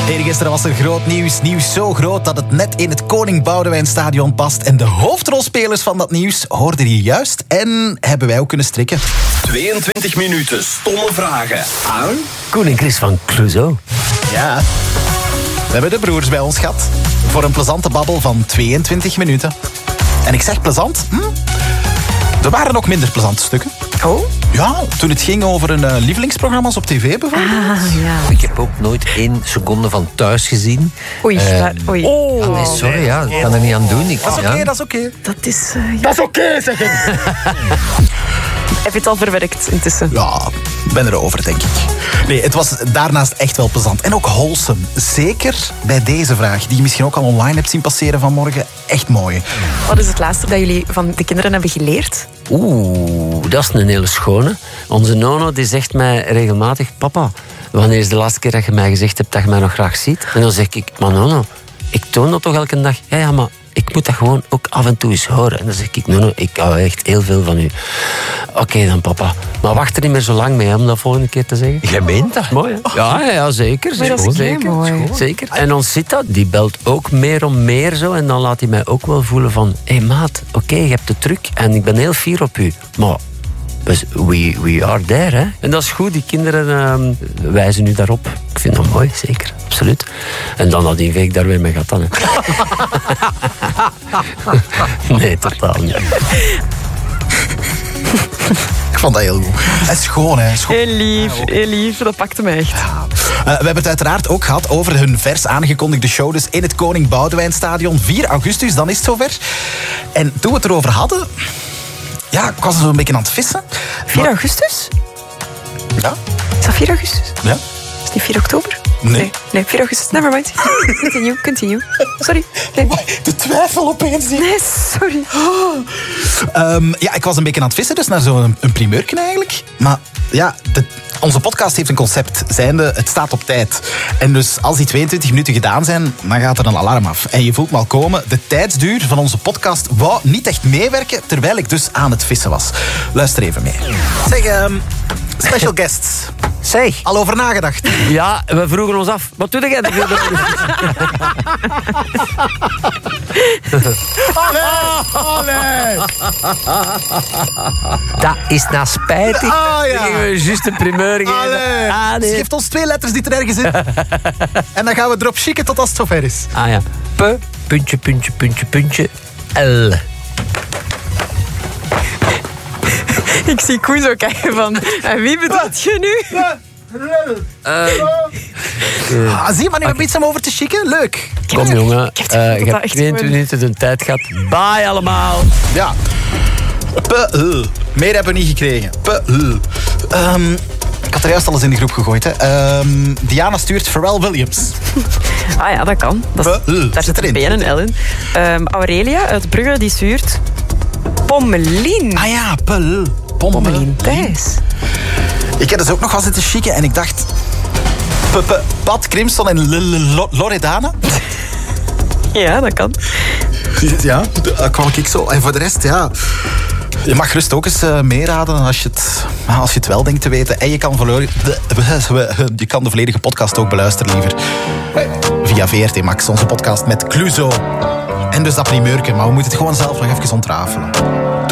Eergisteren was er groot nieuws. Nieuws zo groot dat het net in het Koning Boudewijnstadion past. En de hoofdrolspelers van dat nieuws hoorden hier juist. En hebben wij ook kunnen strikken. 22 minuten stomme vragen aan Koen en Chris van Clouseau. Ja, we hebben de broers bij ons gehad. Voor een plezante babbel van 22 minuten. En ik zeg plezant, er waren ook minder plezante stukken. Oh? Ja, toen het ging over een lievelingsprogramma's op tv bijvoorbeeld. Ja. Ik heb ook nooit 1 seconde van thuis gezien. Oei, oei. Ah, nee, sorry, ja, ik kan er niet aan doen. Dat is oké, dat is oké. Dat is... Dat is oké, zeg ik. Heb je het al verwerkt intussen? Ja, ik ben erover, denk ik. Nee, het was daarnaast echt wel plezant. En ook wholesome. Zeker bij deze vraag, die je misschien ook al online hebt zien passeren vanmorgen. Echt mooi. Wat is het laatste dat jullie van de kinderen hebben geleerd? Dat is een hele schone. Onze Nono die zegt mij regelmatig... Papa, wanneer is de laatste keer dat je mij gezegd hebt dat je mij nog graag ziet? En dan zeg ik, maar Nono, ik toon dat toch elke dag? Ja, maar ik moet dat gewoon ook af en toe eens horen. En dan zeg ik, Nono, ik hou echt heel veel van u. Oké dan, papa. Maar wacht er niet meer zo lang mee om dat volgende keer te zeggen. Jij meent dat? Mooi, hè? Ja, zeker. Maar dat is zeker, mooi. zeker. En ons Sita, die belt ook meer om meer zo. En dan laat hij mij ook wel voelen van... Hé maat, oké, je hebt de truc. En ik ben heel fier op u. Maar... we are there, hè. En dat is goed, die kinderen wijzen nu daarop. Ik vind dat mooi, zeker, absoluut. En dan nadien veeg ik daar weer mee gat aan, hè. Nee, totaal niet. Ik vond dat heel goed. Het is schoon, hè. Schoon. Heel lief, dat pakte me echt. We hebben het uiteraard ook gehad over hun vers aangekondigde show dus in het Koning Boudewijnstadion. 4 augustus, dan is het zover. En toen we het erover hadden... Ja, ik was er zo een beetje aan het vissen. 4 augustus? Ja? Is dat 4 augustus? Ja? Is het niet 4 oktober? Nee. Nee, 4 augustus. Never mind. Continue. Sorry. Nee. De twijfel opeens. Nee, sorry. Ja, ik was een beetje aan het vissen, dus naar zo'n primeurken eigenlijk. Maar ja, onze podcast heeft een concept, zijnde het staat op tijd. En dus als die 22 minuten gedaan zijn, dan gaat er een alarm af. En je voelt me al komen, de tijdsduur van onze podcast wou niet echt meewerken, terwijl ik dus aan het vissen was. Luister even mee. Zeg, special guests. Zeg. Al over nagedacht. Ja, we vroegen ons af. Wat doe jij? Allee. Dat is nou spijtig. Ah, ja. Dan gingen we juist een primeur geven. Allee. Ah, nee. Geef ons 2 letters die er ergens in. En dan gaan we erop chicken tot als het zover is. Ah ja. P, puntje, L. Ik zie Koen zo kijken van... En wie bedoelt je nu? Zie maar nu een beetje om over te chicken. Leuk. Kom jongen, ik heb je dat hebt echt 22 minuten de tijd gehad. Bye allemaal. Ja. Meer hebben we niet gekregen. Ik had er juist alles in de groep gegooid. Hè. Diana stuurt Pharrell Williams. Ah ja, dat kan. Daar zit er bijna een L in. Aurelia uit Brugge, die stuurt... Pommelien. Ah ja, Pommelien Thijs. Ik heb dus ook nog wel zitten chicken en ik dacht... Pat Crimson en Loredana. Ja, dat kan. Ja, dat kwam ik zo. En voor de rest, ja... Je mag gerust ook eens meeraden als je het wel denkt te weten. En je kan de volledige podcast ook beluisteren, liever. Via VRT Max, onze podcast met Clouseau. En dus dat primeurke, maar we moeten het gewoon zelf nog even ontrafelen.